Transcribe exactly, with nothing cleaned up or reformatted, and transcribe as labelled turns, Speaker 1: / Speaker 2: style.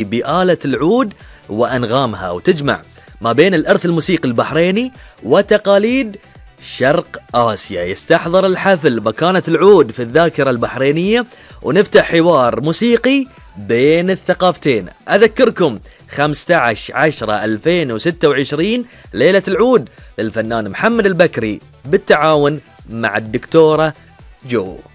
Speaker 1: بآلة العود وأنغامها، وتجمع ما بين الإرث الموسيقي البحريني وتقاليد شرق آسيا. يستحضر الحفل مكانة العود في الذاكرة البحرينية، ونفتح حوار موسيقي بين الثقافتين. أذكركم خمسة عشر عشرة ألفين وستة وعشرين ليلة العود للفنان محمد البكري بالتعاون مع الدكتورة جو.